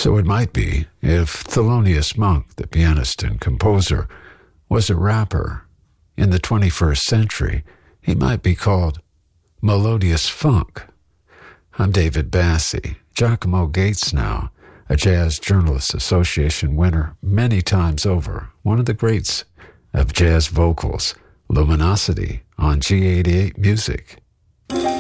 So it might be if Thelonious Monk, the pianist and composer, was a rapper in the 21st century, he might be called Melodious Funk. I'm David Bassi. Giacomo Gates now, a Jazz Journalists Association winner many times over, one of the greats of jazz vocals, Luminosity on G88 Music.